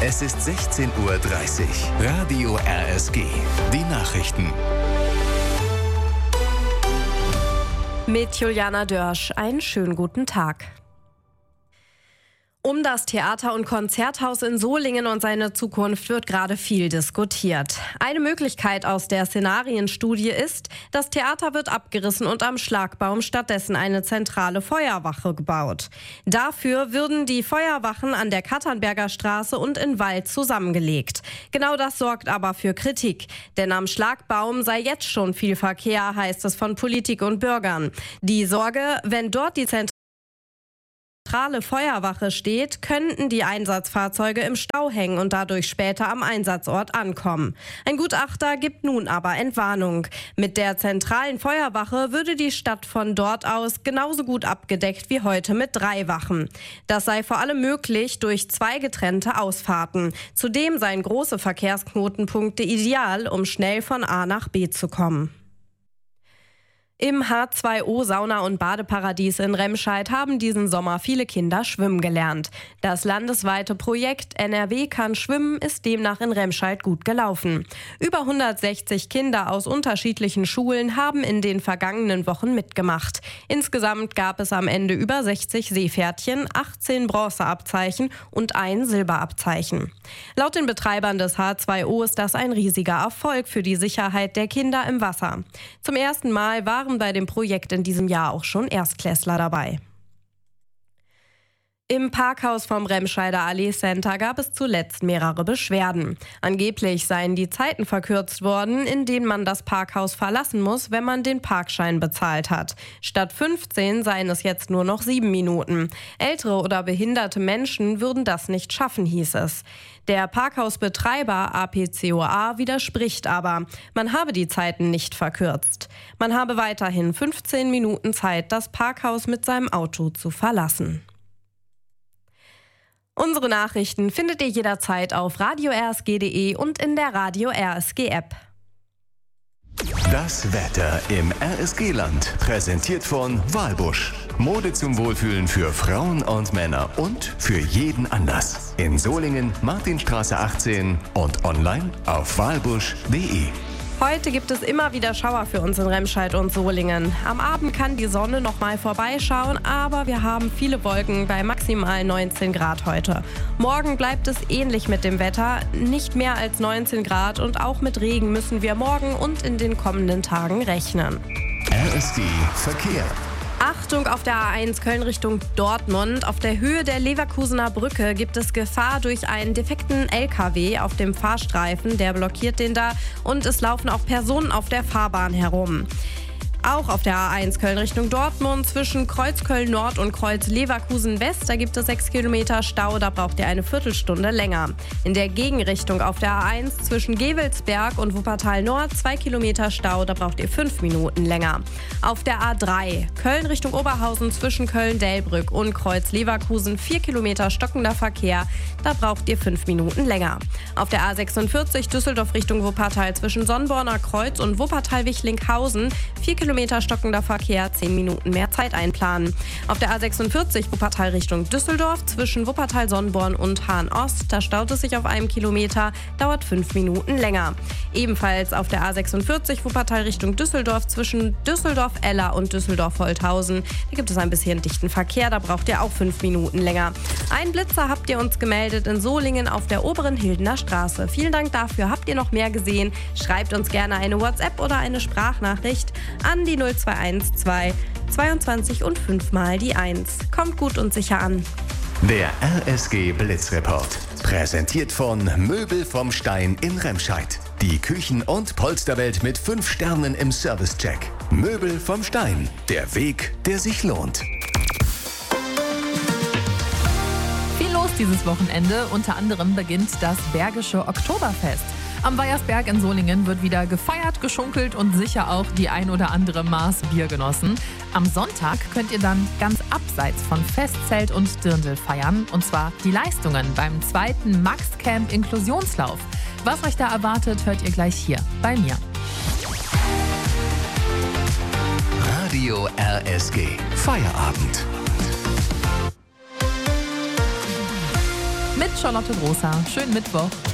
Es ist 16:30 Uhr. Radio RSG. Die Nachrichten. Mit Juliana Dörsch. Einen schönen guten Tag. Um das Theater- und Konzerthaus in Solingen und seine Zukunft wird gerade viel diskutiert. Eine Möglichkeit aus der Szenarienstudie ist, das Theater wird abgerissen und am Schlagbaum stattdessen eine zentrale Feuerwache gebaut. Dafür würden die Feuerwachen an der Katternberger Straße und in Wald zusammengelegt. Genau das sorgt aber für Kritik. Denn am Schlagbaum sei jetzt schon viel Verkehr, heißt es von Politik und Bürgern. Die Sorge, wenn dort die zentrale Feuerwache steht, könnten die Einsatzfahrzeuge im Stau hängen und dadurch später am Einsatzort ankommen. Ein Gutachter gibt nun aber Entwarnung. Mit der zentralen Feuerwache würde die Stadt von dort aus genauso gut abgedeckt wie heute mit 3 Wachen. Das sei vor allem möglich durch 2 getrennte Ausfahrten. Zudem seien große Verkehrsknotenpunkte ideal, um schnell von A nach B zu kommen. Im H2O Sauna- und Badeparadies in Remscheid haben diesen Sommer viele Kinder schwimmen gelernt. Das landesweite Projekt NRW kann schwimmen ist demnach in Remscheid gut gelaufen. Über 160 Kinder aus unterschiedlichen Schulen haben in den vergangenen Wochen mitgemacht. Insgesamt gab es am Ende über 60 Seepferdchen, 18 Bronzeabzeichen und ein Silberabzeichen. Laut den Betreibern des H2O ist das ein riesiger Erfolg für die Sicherheit der Kinder im Wasser. Zum ersten Mal waren bei dem Projekt in diesem Jahr auch schon Erstklässler dabei. Im Parkhaus vom Remscheider Allee Center gab es zuletzt mehrere Beschwerden. Angeblich seien die Zeiten verkürzt worden, in denen man das Parkhaus verlassen muss, wenn man den Parkschein bezahlt hat. Statt 15 seien es jetzt nur noch 7 Minuten. Ältere oder behinderte Menschen würden das nicht schaffen, hieß es. Der Parkhausbetreiber APCOA widerspricht aber. Man habe die Zeiten nicht verkürzt. Man habe weiterhin 15 Minuten Zeit, das Parkhaus mit seinem Auto zu verlassen. Unsere Nachrichten findet ihr jederzeit auf radio-rsg.de und in der Radio RSG App. Das Wetter im RSG-Land. Präsentiert von Walbusch. Mode zum Wohlfühlen für Frauen und Männer und für jeden Anlass. In Solingen, Martinstraße 18 und online auf walbusch.de. Heute gibt es immer wieder Schauer für uns in Remscheid und Solingen. Am Abend kann die Sonne noch mal vorbeischauen, aber wir haben viele Wolken bei maximal 19 Grad heute. Morgen bleibt es ähnlich mit dem Wetter, nicht mehr als 19 Grad und auch mit Regen müssen wir morgen und in den kommenden Tagen rechnen. RSG Verkehr. Achtung auf der A1 Köln Richtung Dortmund. Auf der Höhe der Leverkusener Brücke gibt es Gefahr durch einen defekten LKW auf dem Fahrstreifen. Der blockiert den da und es laufen auch Personen auf der Fahrbahn herum. Auch auf der A1 Köln Richtung Dortmund zwischen Kreuz Köln Nord und Kreuz Leverkusen West, da gibt es 6 Kilometer Stau, da braucht ihr eine Viertelstunde länger. In der Gegenrichtung auf der A1 zwischen Gewelsberg und Wuppertal Nord 2 Kilometer Stau, da braucht ihr 5 Minuten länger. Auf der A3 Köln Richtung Oberhausen zwischen Köln-Delbrück und Kreuz Leverkusen 4 Kilometer stockender Verkehr, da braucht ihr 5 Minuten länger. Auf der A46 Düsseldorf Richtung Wuppertal zwischen Sonnborner Kreuz und Wuppertal-Wichlinghausen 4 Kilometer stockender Verkehr, 10 Minuten mehr Zeit einplanen. Auf der A46 Wuppertal Richtung Düsseldorf zwischen Wuppertal-Sonnborn und Hahn-Ost, da staut es sich auf 1 Kilometer, dauert 5 Minuten länger. Ebenfalls auf der A46 Wuppertal Richtung Düsseldorf zwischen Düsseldorf-Eller und Düsseldorf-Holthausen, da gibt es ein bisschen dichten Verkehr, da braucht ihr auch 5 Minuten länger. Ein Blitzer habt ihr uns gemeldet in Solingen auf der oberen Hildener Straße. Vielen Dank dafür. Habt ihr noch mehr gesehen? Schreibt uns gerne eine WhatsApp oder eine Sprachnachricht an die 0212 22 und 5 mal die 1. Kommt gut und sicher an. Der RSG Blitzreport. Präsentiert von Möbel vom Stein in Remscheid. Die Küchen- und Polsterwelt mit 5 Sternen im Servicecheck. Möbel vom Stein. Der Weg, der sich lohnt. Viel los dieses Wochenende. Unter anderem beginnt das Bergische Oktoberfest. Am Weiersberg in Solingen wird wieder gefeiert, geschunkelt und sicher auch die ein oder andere Maß Bier genossen. Am Sonntag könnt ihr dann ganz abseits von Festzelt und Dirndl feiern. Und zwar die Leistungen beim 2. Max-Camp Inklusionslauf. Was euch da erwartet, hört ihr gleich hier bei mir. Radio RSG. Feierabend. mit Charlotte Großer. Schönen Mittwoch.